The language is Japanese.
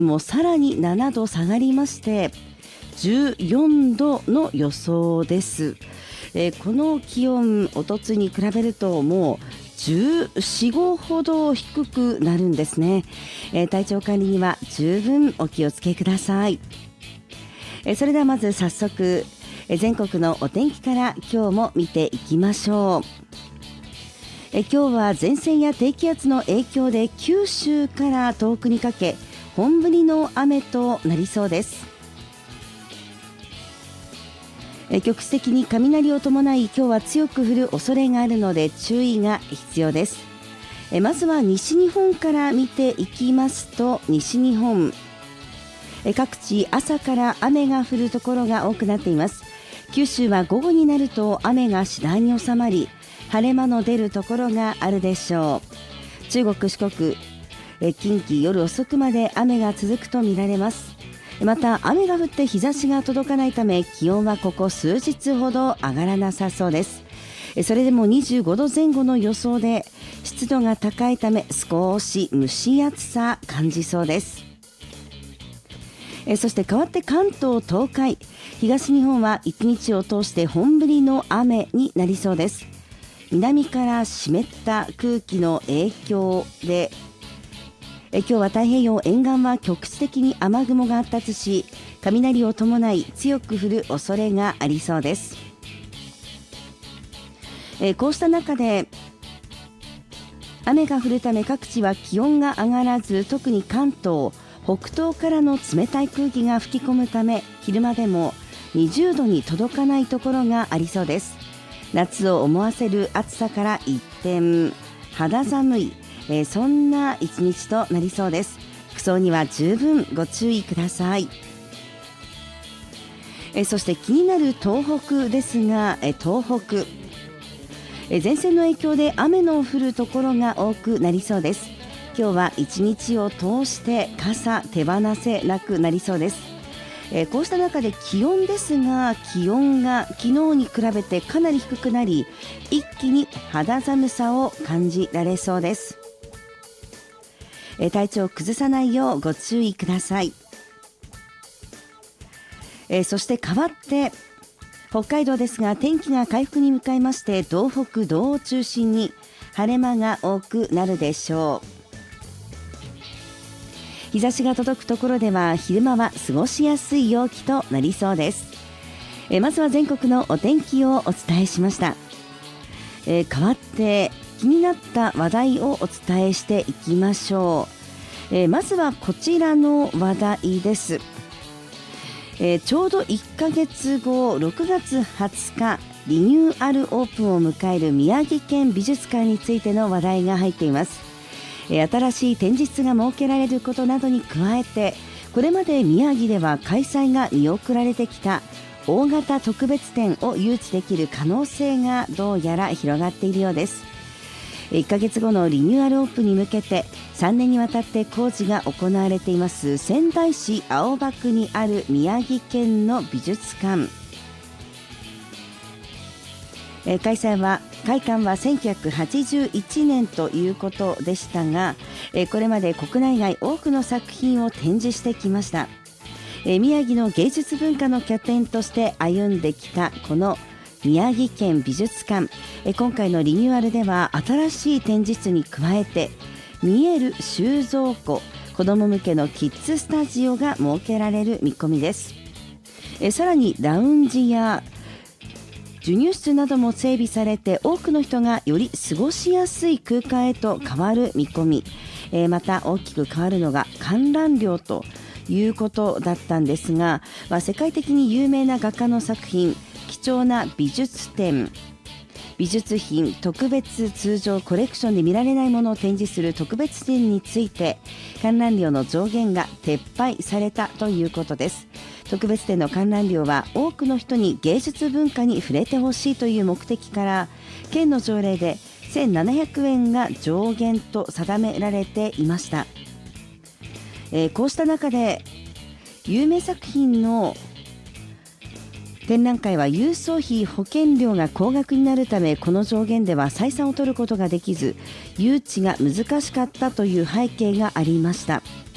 もさらに7度下がりまして14度の予想です。この気温おとつに比べるともう14、15ほど低くなるんですね。体調管理には十分お気をつけください。それではまず早速全国のお天気から今日も見ていきましょう。今日は前線や低気圧の影響で九州から東北にかけ本降りの雨となりそうです。局地的に雷を伴い今日は強く降る恐れがあるので注意が必要です。まずは西日本から見ていきますと、西日本各地朝から雨が降るところが多くなっています。九州は午後になると雨が次第に収まり晴れ間の出るところがあるでしょう。中国四国近畿夜遅くまで雨が続くとみられます。また雨が降って日差しが届かないため気温はここ数日ほど上がらなさそうです。それでも25度前後の予想で湿度が高いため少し蒸し暑さ感じそうです。そして変わって関東東海東日本は1日を通して本降りの雨になりそうです。南から湿った空気の影響で今日は太平洋沿岸は局地的に雨雲が発達し雷を伴い強く降る恐れがありそうです。こうした中で雨が降るため各地は気温が上がらず、特に関東北東からの冷たい空気が吹き込むため昼間でも20度に届かないところがありそうです。夏を思わせる暑さから一転肌寒いそんな一日となりそうです。服装には十分ご注意ください。そして気になる東北ですが、東北前線の影響で雨の降るところが多くなりそうです。今日は一日を通して傘手放せなくなりそうです。こうした中で気温ですが、気温が昨日に比べてかなり低くなり一気に肌寒さを感じられそうです。体調を崩さないようご注意ください。そして変わって北海道ですが天気が回復に向かいまして道北道を中心に晴れ間が多くなるでしょう。日差しが届くところでは昼間は過ごしやすい陽気となりそうです。まずは全国のお天気をお伝えしました。変わって気になった話題をお伝えしていきましょう。まずはこちらの話題です。ちょうど1ヶ月後6月20日リニューアルオープンを迎える宮城県美術館についての話題が入っています。新しい展示室が設けられることなどに加えてこれまで宮城では開催が見送られてきた大型特別展を誘致できる可能性がどうやら広がっているようです。1ヶ月後のリニューアルオープンに向けて3年にわたって工事が行われています仙台市青葉区にある宮城県の美術館、開館は1981年ということでしたが、これまで国内外多くの作品を展示してきました。宮城の芸術文化の拠点として歩んできたこの宮城県美術館、今回のリニューアルでは新しい展示室に加えて見える収蔵庫、子ども向けのキッズスタジオが設けられる見込みです。さらにラウンジや授乳室なども整備されて多くの人がより過ごしやすい空間へと変わる見込み、また大きく変わるのが観覧料ということだったんですが、世界的に有名な画家の作品、貴重な美術展、美術品、特別通常コレクションで見られないものを展示する特別展について観覧料の上限が撤廃されたということです。特別展の観覧料は多くの人に芸術文化に触れてほしいという目的から県の条例で1700円が上限と定められていました。こうした中で有名作品の展覧会は郵送費保険料が高額になるためこの上限では採算を取ることができず誘致が難しかったという背景がありました。